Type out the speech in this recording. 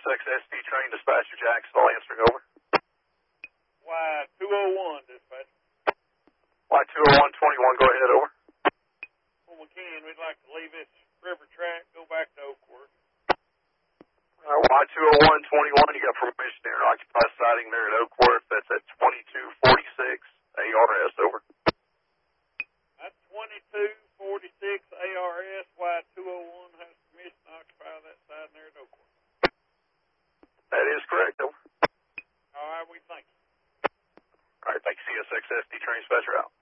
CSXSD train dispatcher Jacksonville answering over. Y201 dispatch. Y201-21, go ahead, over. Well, we can. We'd like to leave this river track, go back to Oakworth. Y201-21, you got permission to occupy siding there at Oakworth. That's at 2246 ARS, over. That's 2246 ARS. Y201 has permission to occupy that siding there at Oakworth. That is correct, over. All right, we thank you. All right, thank you, CSXSD train dispatcher out.